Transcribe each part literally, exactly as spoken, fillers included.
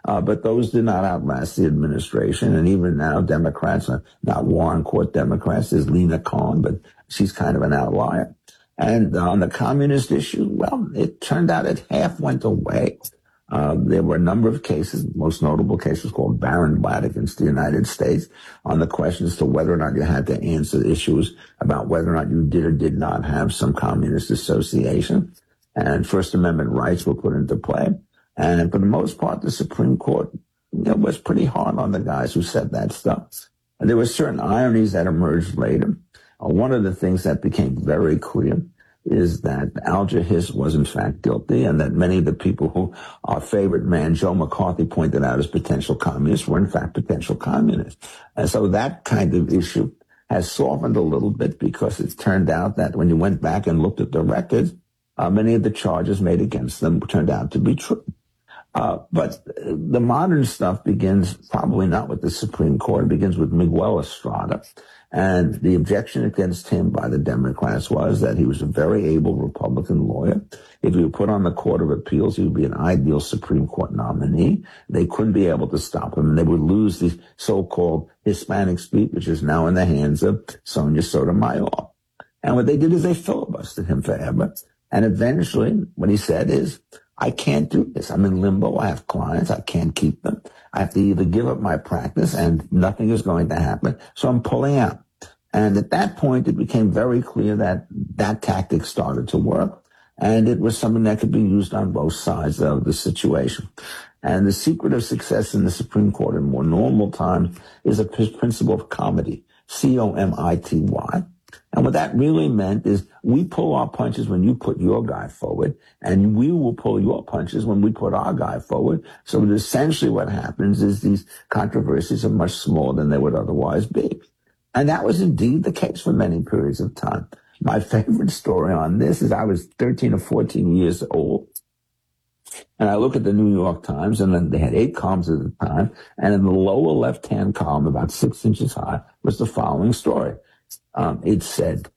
Uh, but those did not outlast the administration. And even now, Democrats are not Warren Court Democrats. There's Lena Khan, but she's kind of an outlier. And on the communist issue, well, it turned out that half went away. Uh, there were a number of cases, most notable cases called Barenblatt against the United States, on the question as to whether or not you had to answer issues about whether or not you did or did not have some communist association. And First Amendment rights were put into play. And for the most part, the Supreme Court, you know, was pretty hard on the guys who said that stuff. And there were certain ironies that emerged later. Uh, one of the things that became very clear is that Alger Hiss was in fact guilty, and that many of the people who our favorite man, Joe McCarthy, pointed out as potential communists were in fact potential communists. And so that kind of issue has softened a little bit, because it's turned out that when you went back and looked at the records, uh, many of the charges made against them turned out to be true. Uh, but the modern stuff begins probably not with the Supreme Court. It begins with Miguel Estrada. And the objection against him by the Democrats was that he was a very able Republican lawyer. If he were put on the Court of Appeals, he would be an ideal Supreme Court nominee. They couldn't be able to stop him, and they would lose the so-called Hispanic suite, which is now in the hands of Sonia Sotomayor. And what they did is they filibustered him forever. And eventually, what he said is, I can't do this. I'm in limbo. I have clients. I can't keep them. I have to either give up my practice and nothing is going to happen. So I'm pulling out. And at that point, it became very clear that that tactic started to work. And it was something that could be used on both sides of the situation. And the secret of success in the Supreme Court in more normal times is a principle of comity, C O M I T Y. And what that really meant is we pull our punches when you put your guy forward, and we will pull your punches when we put our guy forward. So essentially what happens is these controversies are much smaller than they would otherwise be. And that was indeed the case for many periods of time. My favorite story on this is I was thirteen or fourteen years old, and I look at the New York Times, and then they had eight columns at the time, and in the lower left-hand column, about six inches high, was the following story. Um, it said,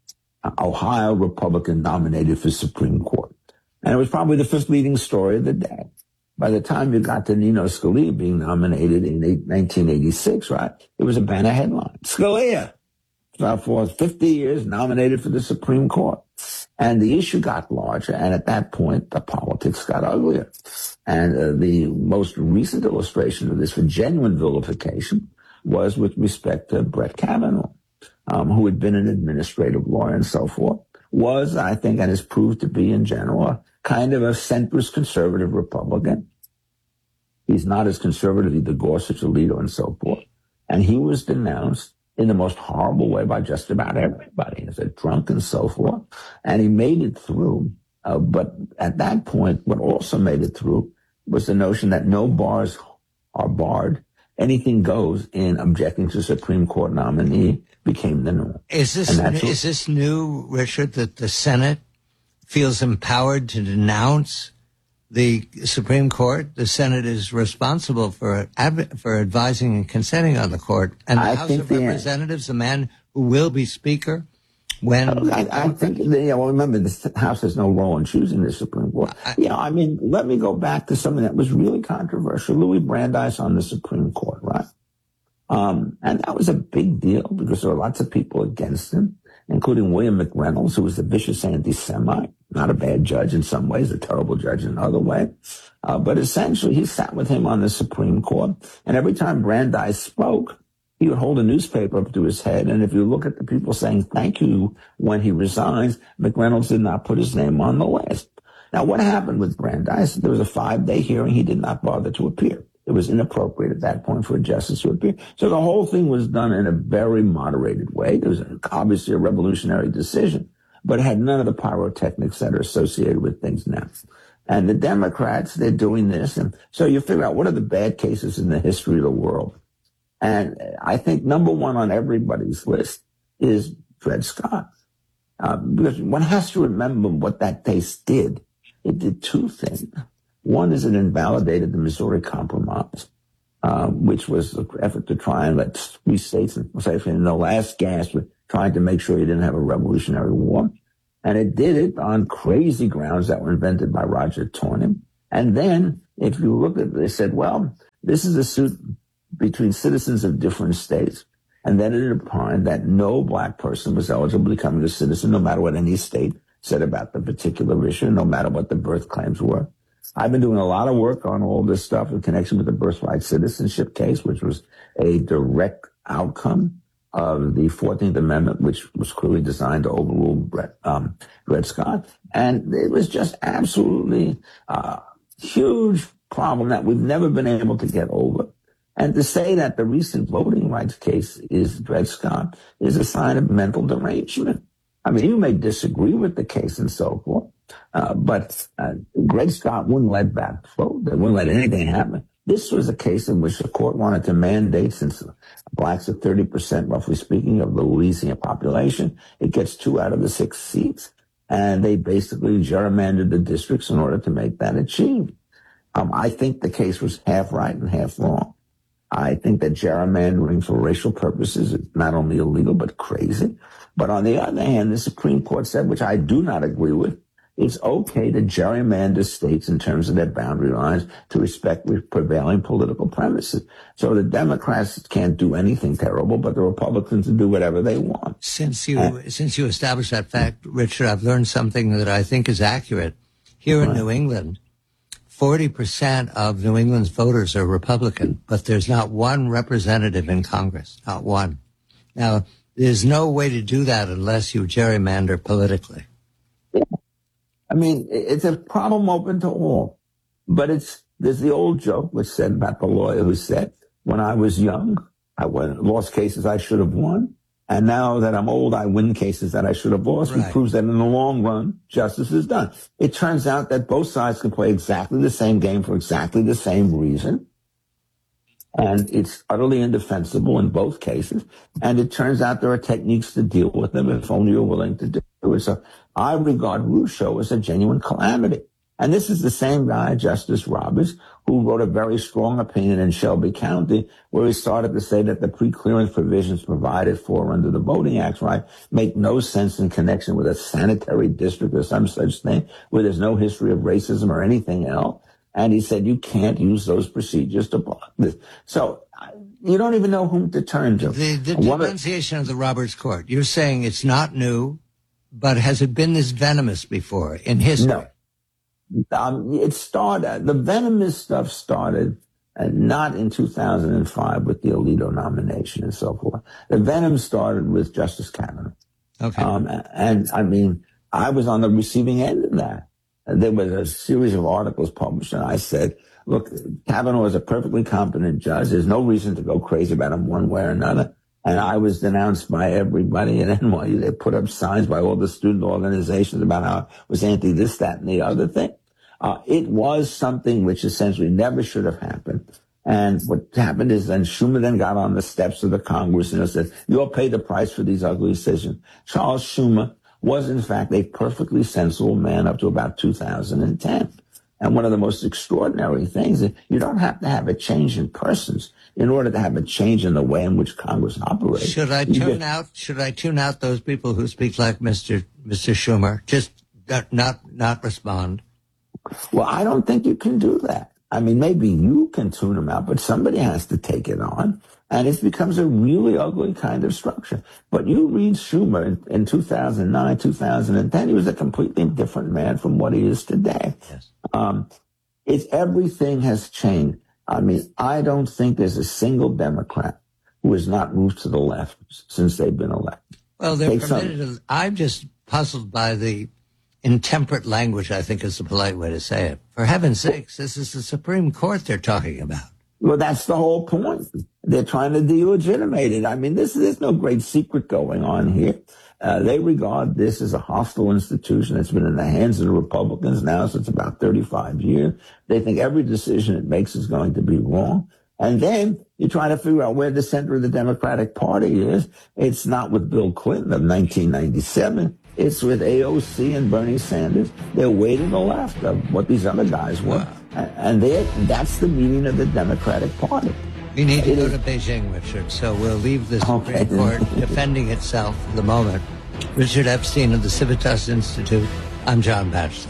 Ohio Republican nominated for Supreme Court. And it was probably the first leading story of the day. By the time you got to Nino Scalia being nominated in nineteen eighty-six, right, it was a banner headline. Scalia, for fifty years, nominated for the Supreme Court. And the issue got larger, and at that point, the politics got uglier. And uh, the most recent illustration of this for genuine vilification was with respect to Brett Kavanaugh. Um, who had been an administrative lawyer and so forth, was, I think, and has proved to be in general, a kind of a centrist conservative Republican. He's not as conservative as the Gorsuch, Alito, and so forth. And he was denounced in the most horrible way by just about everybody as a drunk and so forth. And he made it through. Uh, but at that point, what also made it through was the notion that no bars are barred. Anything goes in objecting to Supreme Court nominee became the norm. Is this is this new, Richard, that the Senate feels empowered to denounce the Supreme Court? The Senate is responsible for for advising and consenting on the court, and the I House of Representatives, the man who will be Speaker. When I, I think, yeah, well, remember, the House has no role in choosing the Supreme Court. I, yeah, I mean, let me go back to something that was really controversial. Louis Brandeis on the Supreme Court, right? Um, and that was a big deal because there were lots of people against him, including William McReynolds, who was a vicious anti-Semite, not a bad judge in some ways, a terrible judge in another way. Uh, but essentially, he sat with him on the Supreme Court, and every time Brandeis spoke, he would hold a newspaper up to his head, and if you look at the people saying thank you when he resigns, McReynolds did not put his name on the list. Now, what happened with Brandeis? There was a five-day hearing. He did not bother to appear. It was inappropriate at that point for a justice to appear. So the whole thing was done in a very moderated way. It was obviously a revolutionary decision, but it had none of the pyrotechnics that are associated with things now. And the Democrats, they're doing this. And so you figure out what are the bad cases in the history of the world. And I think number one on everybody's list is Dred Scott. Uh, because one has to remember what that case did. It did two things. One is it invalidated the Missouri Compromise, uh, which was an effort to try and let three states, especially in the last gasp, trying to make sure you didn't have a revolutionary war. And it did it on crazy grounds that were invented by Roger Tornham. And then, if you look at it, they said, well, This is a suit between citizens of different states. And then it opined that no black person was eligible to become a citizen, no matter what any state said about the particular issue, no matter what the birth claims were. I've been doing a lot of work on all this stuff in connection with the birthright citizenship case, which was a direct outcome of the fourteenth Amendment, which was clearly designed to overrule Brett, um, Dred Scott. And it was just absolutely a uh, huge problem that we've never been able to get over. And to say that the recent voting rights case is Dred Scott is a sign of mental derangement. I mean, you may disagree with the case and so forth, uh, but uh, Dred Scott wouldn't let that vote. They wouldn't let anything happen. This was a case in which the court wanted to mandate, since blacks are thirty percent, roughly speaking, of the Louisiana population, it gets two out of the six seats. And they basically gerrymandered the districts in order to make that achieved. Um, I think the case was half right and half wrong. I think that gerrymandering for racial purposes is not only illegal, but crazy. But on the other hand, the Supreme Court said, which I do not agree with, it's okay to gerrymander states in terms of their boundary lines to respect prevailing political premises. So the Democrats can't do anything terrible, but the Republicans can do whatever they want. Since you, and, since you established that fact, Richard, I've learned something that I think is accurate. Here in right. New England, forty percent of New England's voters are Republican, but there's not one representative in Congress, not one. Now, there's no way to do that unless you gerrymander politically. Yeah. I mean, it's a problem open to all. But it's there's the old joke which said about the lawyer who said, when I was young, I won, lost cases I should have won. And now that I'm old, I win cases that I should have lost, right. which proves that in the long run, justice is done. It turns out that both sides can play exactly the same game for exactly the same reason. And it's utterly indefensible in both cases. And it turns out there are techniques to deal with them if only you're willing to do it. So I regard Rousseau as a genuine calamity. And this is the same guy, Justice Roberts, who wrote a very strong opinion in Shelby County, where he started to say that the pre-clearance provisions provided for under the Voting Act, right, make no sense in connection with a sanitary district or some such thing, where there's no history of racism or anything else. And he said, you can't use those procedures to block this. So you don't even know whom to turn to. The, the denunciation of the Roberts Court, you're saying it's not new, but has it been this venomous before in history? No. Um, it started, the venomous stuff started uh, not in two thousand five with the Alito nomination and so forth. The venom started with Justice Kavanaugh. Okay. Um, and I mean, I was on the receiving end of that. There was a series of articles published, and I said, look, Kavanaugh is a perfectly competent judge. There's no reason to go crazy about him one way or another. And I was denounced by everybody at N Y U. They put up signs by all the student organizations about how it was anti this, that, and the other thing. Uh, it was something which essentially never should have happened. And what happened is then Schumer then got on the steps of the Congress and said, you'll pay the price for these ugly decisions. Charles Schumer was, in fact, a perfectly sensible man up to about two thousand ten. And one of the most extraordinary things is you don't have to have a change in persons in order to have a change in the way in which Congress operates. Should I tune get, out? Should I tune out those people who speak like Mister Mister Schumer? Just not not, not respond. Well, I don't think you can do that. I mean, maybe you can tune them out, but somebody has to take it on. And it becomes a really ugly kind of structure. But you read Schumer in, in two thousand nine, two thousand ten, he was a completely different man from what he is today. Yes. Um, it's everything has changed. I mean, I don't think there's a single Democrat who has not moved to the left since they've been elected. Well, they're Take permitted to, I'm just puzzled by the intemperate language, I think is the polite way to say it. For heaven's sakes, this is the Supreme Court they're talking about. Well, that's the whole point. They're trying to delegitimize it. I mean, this, there's no great secret going on here. Uh, they regard this as a hostile institution that's been in the hands of the Republicans now since about thirty-five years. They think every decision it makes is going to be wrong. And then you try to figure out where the center of the Democratic Party is. It's not with Bill Clinton of nineteen ninety-seven. It's with A O C and Bernie Sanders. They're way to the left of what these other guys were. Wow. And that's the meaning of the Democratic Party. We need to it go is, to Beijing, Richard, so we'll leave the Supreme okay. Court defending itself for the moment. Richard Epstein of the Civitas Institute. I'm John Batchelor.